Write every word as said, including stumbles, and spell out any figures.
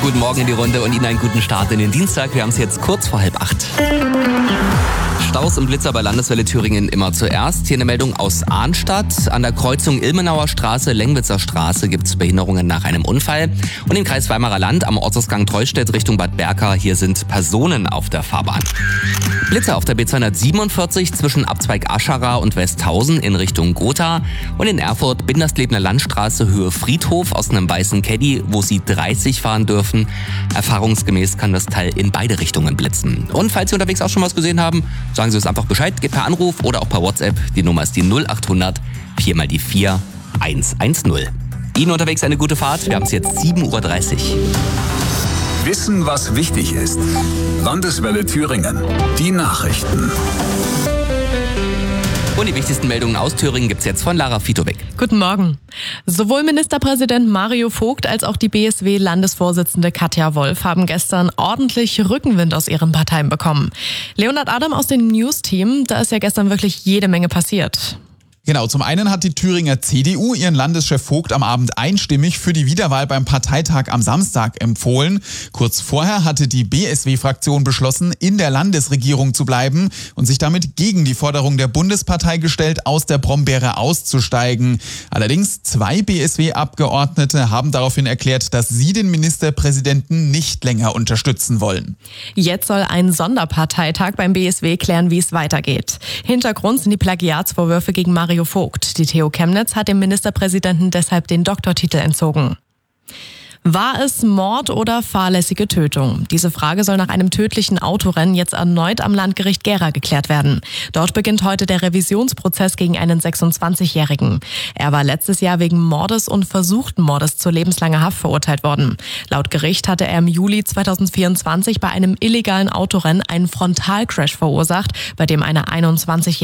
Guten Morgen in die Runde und Ihnen einen guten Start in den Dienstag. Wir haben es jetzt kurz vor halb acht. Staus und Blitzer bei Landeswelle Thüringen immer zuerst. Hier eine Meldung aus Arnstadt. An der Kreuzung Ilmenauer Straße, Lengwitzer Straße gibt es Behinderungen nach einem Unfall. Und im Kreis Weimarer Land am Ortsausgang Treustedt Richtung Bad Berka. Hier sind Personen auf der Fahrbahn. Blitzer auf der B zweihundertsiebenundvierzig zwischen Abzweig Aschara und Westhausen in Richtung Gotha. Und in Erfurt Binderslebner Landstraße Höhe Friedhof aus einem weißen Caddy, wo Sie dreißig fahren dürfen. Erfahrungsgemäß kann das Teil in beide Richtungen blitzen. Und falls Sie unterwegs auch schon was gesehen haben, sagen Sie uns einfach Bescheid, geht per Anruf oder auch per WhatsApp. Die Nummer ist die null achthundert vier mal die vier eins eins null. Ihnen unterwegs eine gute Fahrt. Wir haben es jetzt sieben Uhr dreißig. Wissen, was wichtig ist. Landeswelle Thüringen. Die Nachrichten. Und die wichtigsten Meldungen aus Thüringen gibt's jetzt von Lara Fitowek. Guten Morgen. Sowohl Ministerpräsident Mario Vogt als auch die B S W-Landesvorsitzende Katja Wolf haben gestern ordentlich Rückenwind aus ihren Parteien bekommen. Leonhard Adam aus dem News-Team, da ist ja gestern wirklich jede Menge passiert. Genau, zum einen hat die Thüringer C D U ihren Landeschef Vogt am Abend einstimmig für die Wiederwahl beim Parteitag am Samstag empfohlen. Kurz vorher hatte die B S W-Fraktion beschlossen, in der Landesregierung zu bleiben und sich damit gegen die Forderung der Bundespartei gestellt, aus der Brombeere auszusteigen. Allerdings zwei B S W-Abgeordnete haben daraufhin erklärt, dass sie den Ministerpräsidenten nicht länger unterstützen wollen. Jetzt soll ein Sonderparteitag beim B S W klären, wie es weitergeht. Hintergrund sind die Plagiatsvorwürfe gegen Mario Vogt. Die T U Chemnitz hat dem Ministerpräsidenten deshalb den Doktortitel entzogen. War es Mord oder fahrlässige Tötung? Diese Frage soll nach einem tödlichen Autorennen jetzt erneut am Landgericht Gera geklärt werden. Dort beginnt heute der Revisionsprozess gegen einen sechsundzwanzigjährigen. Er war letztes Jahr wegen Mordes und versuchten Mordes zu lebenslanger Haft verurteilt worden. Laut Gericht hatte er im Juli zweitausendvierundzwanzig bei einem illegalen Autorennen einen Frontalcrash verursacht, bei dem eine einundzwanzigjährige